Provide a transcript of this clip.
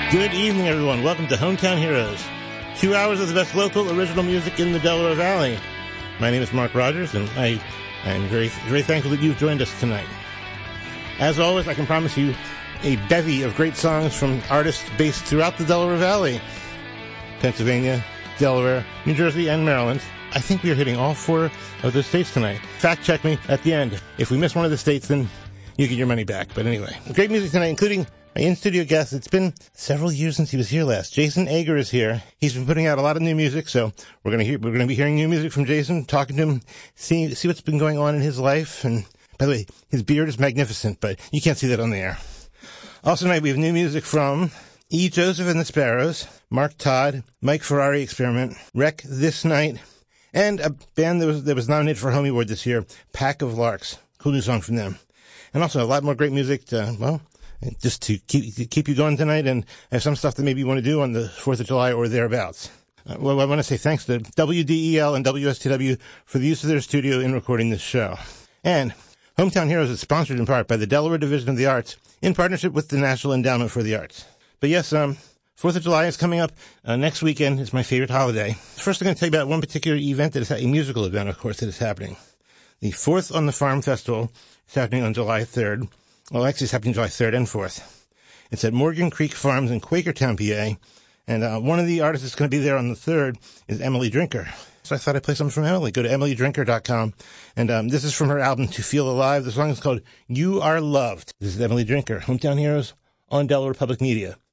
Good evening, everyone. Welcome to Hometown Heroes. 2 hours of the best local original music in the Delaware Valley. My name is Mark Rogers, and I am very, very thankful that you've joined us tonight. As always, I can promise you a bevy of great songs from artists based throughout the Delaware Valley. Pennsylvania, Delaware, New Jersey, and Maryland. I think we are hitting all 4 of those states tonight. Fact check me at the end. If we miss one of the states, then you get your money back. But anyway, great music tonight, including my in-studio guest. It's been several years since he was here last. Jason Ager is here. He's been putting out a lot of new music, so we're going to be hearing new music from Jason, talking to him, see what's been going on in his life. And by the way, his beard is magnificent, but you can't see that on the air. Also tonight we have new music from E. Joseph and the Sparrows, Mark Todd, Mike Ferrari Experiment, Wreck This Night, and a band that was nominated for Homie Award this year, Pack of Larks. Cool new song from them. And also a lot more great music just to keep you going tonight, and I have some stuff that maybe you want to do on the 4th of July or thereabouts. I want to say thanks to WDEL and WSTW for the use of their studio in recording this show. And Hometown Heroes is sponsored in part by the Delaware Division of the Arts in partnership with the National Endowment for the Arts. But yes, 4th of July is coming up next weekend. It's my favorite holiday. First, I'm going to tell you about one particular event that is a musical event, of course, that is happening. The 4th on the Farm Festival is happening on July 3rd. Well, actually, it's happening July 3rd and 4th. It's at Morgan Creek Farms in Quakertown, PA. And one of the artists that's going to be there on the 3rd is Emily Drinker. So I thought I'd play something from Emily. Go to emilydrinker.com. And this is from her album, To Feel Alive. The song is called You Are Loved. This is Emily Drinker, Hometown Heroes on Delaware Public Media.